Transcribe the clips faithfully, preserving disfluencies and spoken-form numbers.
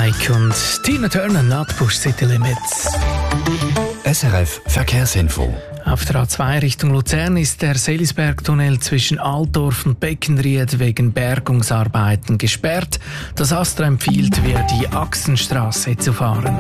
Mike und Tina Turner, Not Push City Limits. S R F Verkehrsinfo. Auf der A zwei Richtung Luzern ist der Selisbergtunnel zwischen Altdorf und Beckenried wegen Bergungsarbeiten gesperrt. Das Astra empfiehlt, via die Achsenstraße zu fahren.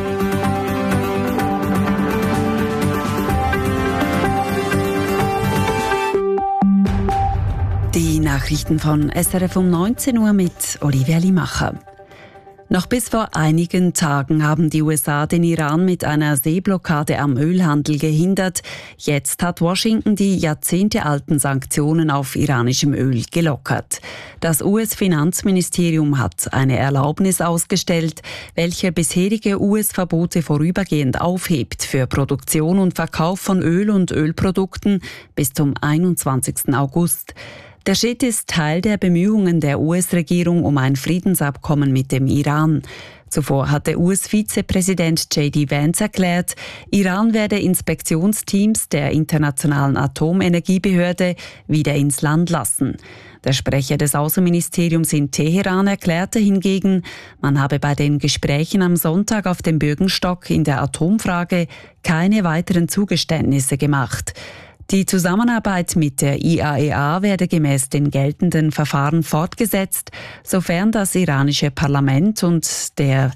Die Nachrichten von S R F um neunzehn Uhr mit Olivia Limacher. Noch bis vor einigen Tagen haben die U S A den Iran mit einer Seeblockade am Ölhandel gehindert. Jetzt hat Washington die jahrzehntealten Sanktionen auf iranischem Öl gelockert. Das U S-Finanzministerium hat eine Erlaubnis ausgestellt, welche bisherige U S-Verbote vorübergehend aufhebt für Produktion und Verkauf von Öl und Ölprodukten bis zum einundzwanzigsten August. Der Schritt ist Teil der Bemühungen der U S-Regierung um ein Friedensabkommen mit dem Iran. Zuvor hatte U S-Vizepräsident J D Vance erklärt, Iran werde Inspektionsteams der Internationalen Atomenergiebehörde wieder ins Land lassen. Der Sprecher des Außenministeriums in Teheran erklärte hingegen, man habe bei den Gesprächen am Sonntag auf dem Bürgenstock in der Atomfrage keine weiteren Zugeständnisse gemacht. Die Zusammenarbeit mit der I A E A werde gemäß den geltenden Verfahren fortgesetzt, sofern das iranische Parlament und der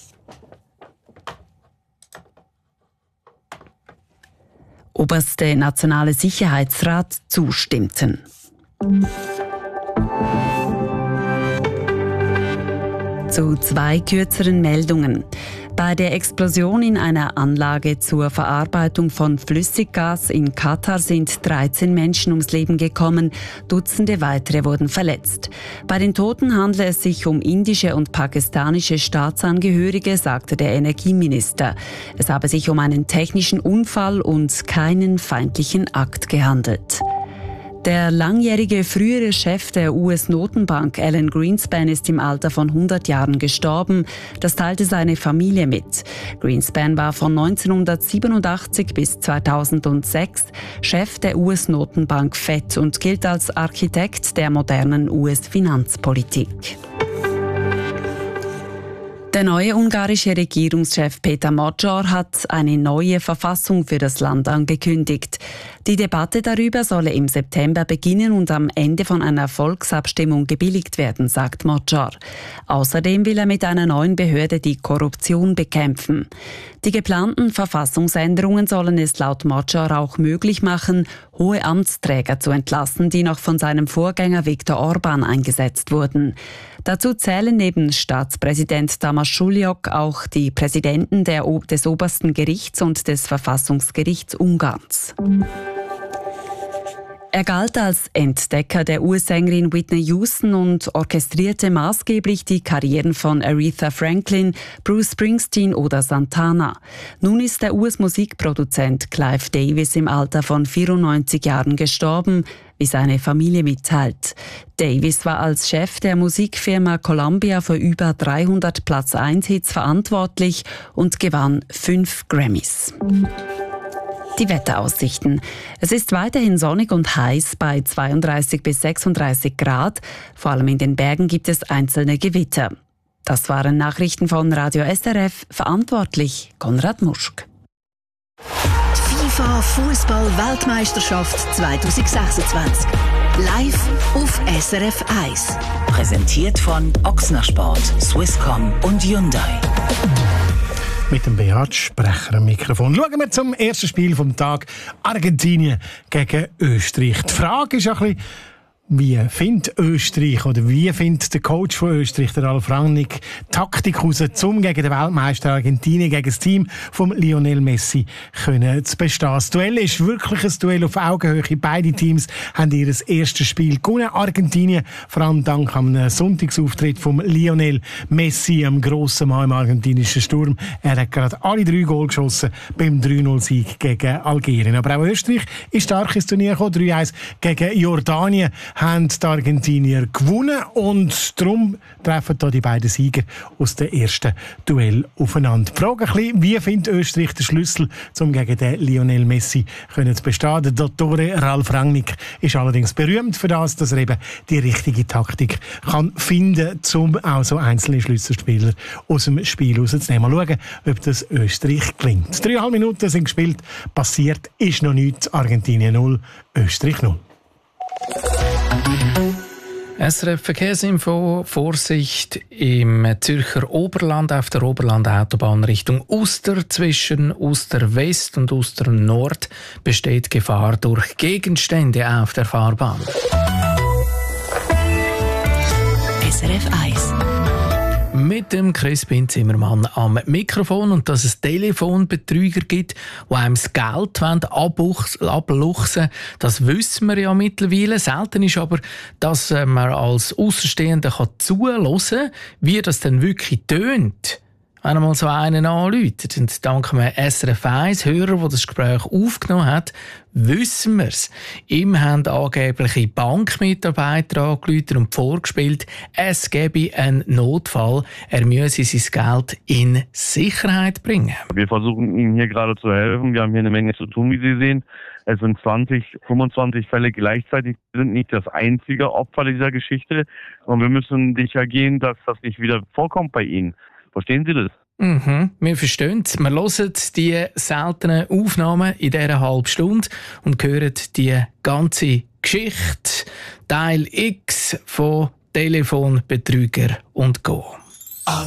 oberste nationale Sicherheitsrat zustimmten. Zu zwei kürzeren Meldungen. Bei der Explosion in einer Anlage zur Verarbeitung von Flüssiggas in Katar sind dreizehn Menschen ums Leben gekommen, Dutzende weitere wurden verletzt. Bei den Toten handle es sich um indische und pakistanische Staatsangehörige, sagte der Energieminister. Es habe sich um einen technischen Unfall und keinen feindlichen Akt gehandelt. Der langjährige frühere Chef der U S-Notenbank, Alan Greenspan, ist im Alter von hundert Jahren gestorben. Das teilte seine Familie mit. Greenspan war von neunzehnhundertsiebenundachtzig bis zweitausendsechs Chef der U S-Notenbank Fed und gilt als Architekt der modernen U S-Finanzpolitik. Der neue ungarische Regierungschef Peter Magyar hat eine neue Verfassung für das Land angekündigt. Die Debatte darüber solle im September beginnen und am Ende von einer Volksabstimmung gebilligt werden, sagt Magyar. Außerdem will er mit einer neuen Behörde die Korruption bekämpfen. Die geplanten Verfassungsänderungen sollen es laut Magyar auch möglich machen, hohe Amtsträger zu entlassen, die noch von seinem Vorgänger Viktor Orbán eingesetzt wurden. Dazu zählen neben Staatspräsident Tamás Sulyok auch die Präsidenten der, des obersten Gerichts und des Verfassungsgerichts Ungarns. Er galt als Entdecker der U S-Sängerin Whitney Houston und orchestrierte maßgeblich die Karrieren von Aretha Franklin, Bruce Springsteen oder Santana. Nun ist der U S-Musikproduzent Clive Davis im Alter von vierundneunzig Jahren gestorben, wie seine Familie mitteilt. Davis war als Chef der Musikfirma Columbia für über dreihundert Platz eins Hits verantwortlich und gewann fünf Grammys. Die Wetteraussichten. Es ist weiterhin sonnig und heiß bei zweiunddreißig bis sechsunddreißig Grad. Vor allem in den Bergen gibt es einzelne Gewitter. Das waren Nachrichten von Radio S R F, verantwortlich Konrad Muschk. FIFA Fußball-Weltmeisterschaft zwanzig sechsundzwanzig. Live auf S R F eins. Präsentiert von Ochsner Sport, Swisscom und Hyundai. Mit dem Beat Sprecher am Mikrofon. Schauen wir zum ersten Spiel vom Tag. Argentinien gegen Österreich. Die Frage ist ein bisschen, wie findet Österreich oder wie findet der Coach von Österreich, der Ralf Rangnick, Taktik raus, um gegen den Weltmeister Argentinien, gegen das Team von Lionel Messi können zu bestehen. Das Duell ist wirklich ein Duell auf Augenhöhe. Beide Teams haben ihr erstes Spiel gewonnen. Argentinien, vor allem dank am Sonntagsauftritt von Lionel Messi, am grossen Mann im argentinischen Sturm. Er hat gerade alle drei Goal geschossen beim drei null Sieg gegen Algerien. Aber auch Österreich ist stark ins Turnier gekommen. drei eins gegen Jordanien haben die Argentinier gewonnen und darum treffen da die beiden Sieger aus dem ersten Duell aufeinander. Die Frage ein bisschen, wie findet Österreich den Schlüssel, um gegen den Lionel Messi können zu bestehen? Der Dottore Ralf Rangnick ist allerdings berühmt für das, dass er eben die richtige Taktik kann finden, um auch so einzelne Schlüsselspieler aus dem Spiel rauszunehmen. Mal schauen, ob das Österreich gelingt. Dreieinhalb Minuten sind gespielt, passiert ist noch nichts. Argentinien null, Österreich null. S R F Verkehrsinfo, Vorsicht im Zürcher Oberland auf der Oberland-Autobahn Richtung Uster. Zwischen Uster West und Uster Nord besteht Gefahr durch Gegenstände auf der Fahrbahn. S R F eins. Mit dem Crispin Zimmermann am Mikrofon und dass es Telefonbetrüger gibt, die einem das Geld abluchsen, das wissen wir ja mittlerweile. Selten ist aber, dass man als Aussenstehender zuhören kann, wie das denn wirklich tönt, wenn einmal so einen anruft. Und dank einem S R F eins Hörer, der das Gespräch aufgenommen hat, wissen wir es. Ihm haben angebliche Bankmitarbeiter angerufen und vorgespielt, es gebe einen Notfall, er müsse sein Geld in Sicherheit bringen. Wir versuchen Ihnen hier gerade zu helfen. Wir haben hier eine Menge zu tun, wie Sie sehen. Es sind zwanzig, fünfundzwanzig Fälle gleichzeitig. Wir sind nicht das einzige Opfer dieser Geschichte. Und wir müssen sicher gehen, dass das nicht wieder vorkommt bei Ihnen. Verstehen Sie das? Mhm, wir verstehen es. Wir hören die seltenen Aufnahmen in dieser halben Stunde und hören die ganze Geschichte, Teil X von Telefonbetrüger und Go.